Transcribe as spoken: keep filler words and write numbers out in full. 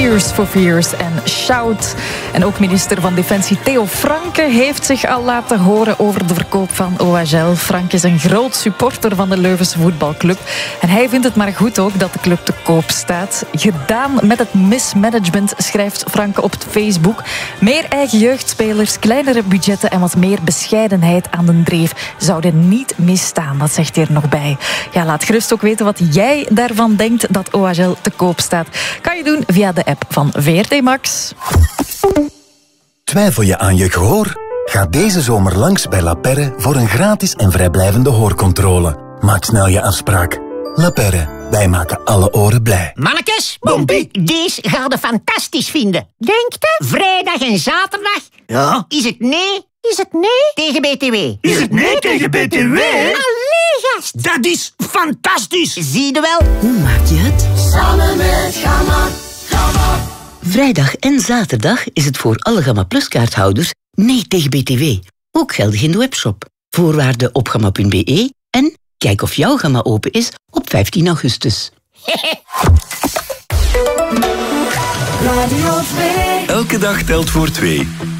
Tears for Fears en Shout. En ook minister van Defensie Theo Franke heeft zich al laten horen over de verkoop van O H L. Franke is een groot supporter van de Leuvense voetbalclub. En hij vindt het maar goed ook dat de club te koop staat. Gedaan met het mismanagement, schrijft Franke op Facebook. Meer eigen jeugdspelers, kleinere budgetten en wat meer bescheidenheid aan de dreef zouden niet misstaan. Dat zegt hij er nog bij. Ja, laat gerust ook weten wat jij daarvan denkt dat O H L te koop staat. Kan je doen via de app van V R T Max. Twijfel je aan je gehoor? Ga deze zomer langs bij La Perre voor een gratis en vrijblijvende hoorcontrole. Maak snel je afspraak. La Perre, wij maken alle oren blij. Mannekes, Bompie, deze ga je fantastisch vinden. Denk je? Vrijdag en zaterdag? Ja? Is het nee? Is het nee tegen B T W? Is het nee tegen B T W? Allee, gast. Dat is fantastisch. Zie je wel? Hoe maak je het? Samen met Gamma, Gamma. Vrijdag en zaterdag is het voor alle Gamma Plus kaarthouders nee tegen B T W. Ook geldig in de webshop. Voorwaarden op gamma punt b e en kijk of jouw Gamma open is op vijftien augustus. Radio twee. Elke dag telt voor twee.